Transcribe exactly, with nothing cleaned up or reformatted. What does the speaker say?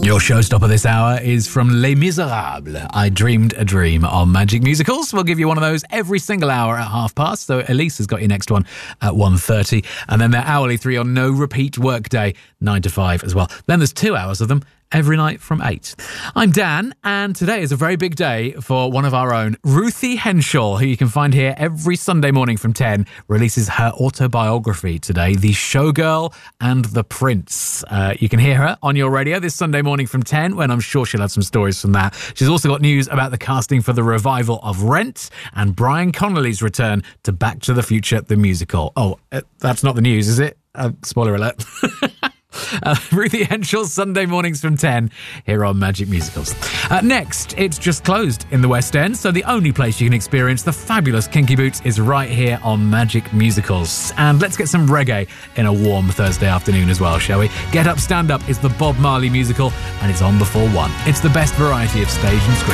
Your showstopper this hour is from Les Miserables. I Dreamed a Dream on Magic Musicals. We'll give you one of those every single hour at half past. So Elise has got your next one at one thirty. And then their hourly three on no repeat workday, nine to five as well. Then there's two hours of them every night from eight. I'm Dan, and today is a very big day for one of our own. Ruthie Henshall, who you can find here every Sunday morning from ten, releases her autobiography today, The Showgirl and the Prince. Uh, you can hear her on your radio this Sunday morning from ten, when I'm sure she'll have some stories from that. She's also got news about the casting for the revival of Rent and Brian Connolly's return to Back to the Future, the musical. Oh, uh, that's not the news, is it? Uh, spoiler alert. Uh, Ruthie Henshall's Sunday mornings from ten here on Magic Musicals. Uh, next, it's just closed in the West End, so the only place you can experience the fabulous Kinky Boots is right here on Magic Musicals. And let's get some reggae in a warm Thursday afternoon as well, shall we? Get Up, Stand Up is the Bob Marley musical, and it's on before one. It's the best variety of stage and screen.